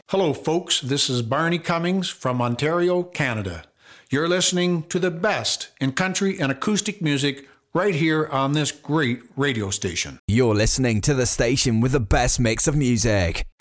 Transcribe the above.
Hello, folks. This is Barney Cummings from Ontario, Canada. You're listening to the best in country and acoustic music right here on this great radio station. You're listening to the station with the best mix of music.